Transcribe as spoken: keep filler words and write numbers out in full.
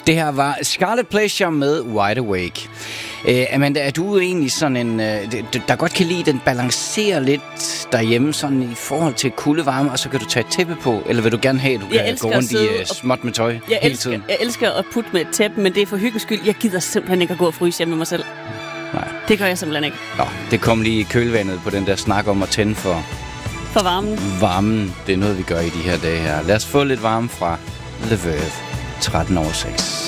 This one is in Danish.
Det her var Scarlet Pleasure med Wide Awake. Uh, Amanda, er du egentlig sådan en, uh, der godt kan lide, den balancerer lidt derhjemme, sådan i forhold til kuldevarme, og så kan du tage et tæppe på, eller vil du gerne have, at du kan gå rundt i uh, småt med tøj jeg hele elsker, tiden? Jeg elsker at putte med et tæppe, men det er for hyggens skyld. Jeg gider simpelthen ikke at gå og fryse hjemme med mig selv. Nej. Det gør jeg simpelthen ikke. Nå, det kom lige i kølvandet på den der snak om at tænde for... For varmen. Varmen, det er noget, vi gør i de her dage her. Lad os få lidt varme fra Le Verve, tretten over seks.